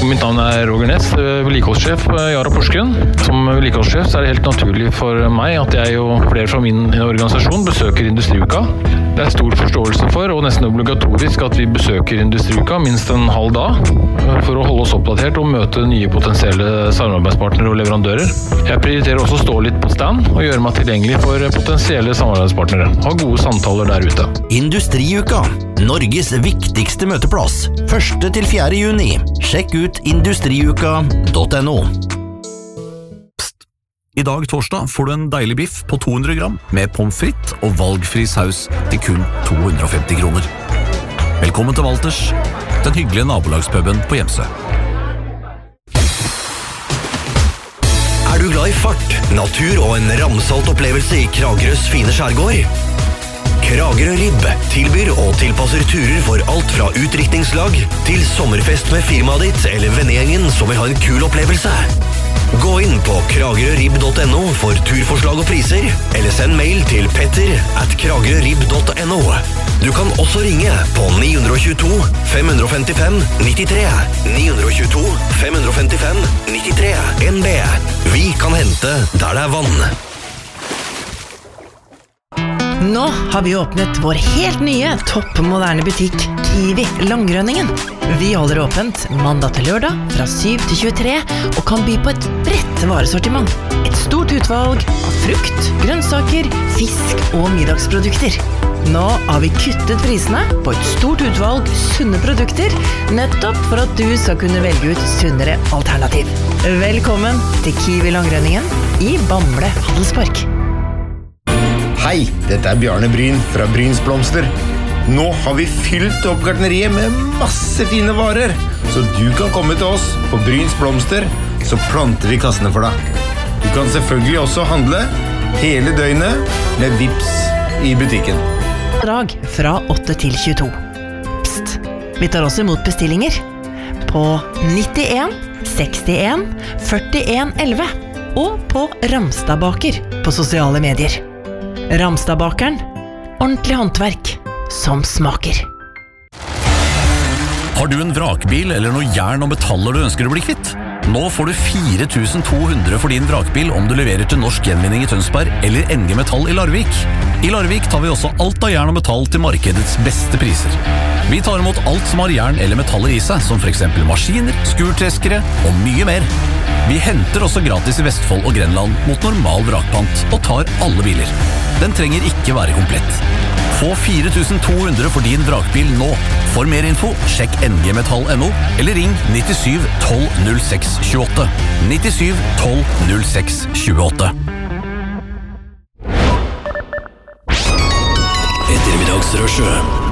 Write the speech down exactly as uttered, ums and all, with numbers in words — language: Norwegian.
Mitt navn er Roger Ness, vedlikeholdssjef i Yara Porsgrunn. Som vedlikeholdssjef så er det helt naturlig for meg at jeg og flere fra min organisasjon besøker Industriuka. Det er stor forståelse for, og nesten obligatorisk, at vi besøker Industriuka minst en halv dag for å holde oss oppdatert og møte nye potensielle samarbeidspartnere og leverandører. Jeg prioriterer også å stå litt på stand og gjøre meg tilgjengelig for potensielle samarbeidspartnere. Ha gode samtaler der ute. Industriuka, Norges viktigste møteplass. første til fjerde juni. Sjekk ut industriuka punktum no. I dag torsdag får du en deilig biff på to hundre gram med pommes frites og valgfri saus til kun to hundre og femti kroner. Velkommen til Walters, den hyggelige nabolagspuben på Hjemsø. Er du glad i fart, natur og en ramsalt opplevelse i Kragerøs fine skjærgård? Kragerø Ribb tilbyr og tilpasser turer for alt fra utdrikningslag til sommerfest med firmaet ditt eller vennegjengen som vil ha en kul opplevelse. Gå inn på kragerørib punktum no for turforslag og priser, eller send mail til petter at kragerørib punktum no. Du kan også ringe på ni to to, fem fem fem, ni tre, ni to to, fem fem fem, ni tre, N B. Vi kan hente der det er vann. Nå har vi åpnet vår helt nye, toppmoderne butikk, Kiwi Langrønningen. Vi holder åpent mandag til lørdag fra syv til tjuetre og kan by på et bredt varesortiment. Et stort utvalg av frukt, grønnsaker, fisk og middagsprodukter. Nå har vi kuttet prisene på et stort utvalg sunne produkter, nettopp for at du skal kunne velge ut sunnere alternativ. Velkommen til Kiwi Langrønningen i Bamble Handelspark. Hei, dette er Bjarne Bryn fra Bryns Blomster. Nå har vi fylt opp gartneriet med masse fine varer, så du kan komme til oss på Bryns Blomster, så planter vi kassene for deg. Du kan selvfølgelig også handle hele døgnet med Vips i butikken. Drag fra åtte til tjueto. Psst, vi tar også imot bestillinger på nittien, sekstien, førtien, elleve og på Ramstadbaker på sosiale medier. Ramstadbakeren, ordentlig håndverk som smaker. Har du en vrakbil eller noe jern og metaller du ønsker å bli kvitt? Nå får du fire tusen to hundre for din vrakbil om du leverer til Norsk Gjenvinning i Tønsberg eller N G Metall i Larvik. I Larvik tar vi også alt av jern og metall til markedets beste priser. Vi tar imot alt som har jern eller metaller i seg, som for eksempel maskiner, skurtreskere og mye mer. Vi henter også gratis i Vestfold og Grenland mot normal vrakpant og tar alle biler. Den trenger ikke være komplett. Få fire tusen to hundre for din vrakbil nå. For mer info, sjekk N G Metall punktum no eller ring nittisju tolv null seks tjueåtte. nittisju tolv null seks tjueåtte. Ettermiddagsrushet.